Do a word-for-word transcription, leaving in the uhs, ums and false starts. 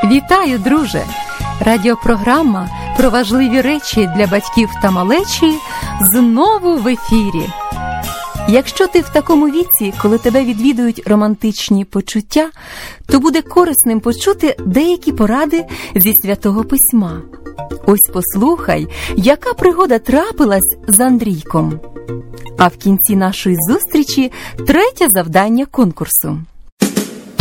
Вітаю, друже! Радіопрограма про важливі речі для батьків та малечі знову в ефірі. Якщо ти в такому віці, коли тебе відвідують романтичні почуття, то буде корисним почути деякі поради зі Святого Письма. Ось послухай, яка пригода трапилась з Андрійком. А в кінці нашої зустрічі третє завдання конкурсу.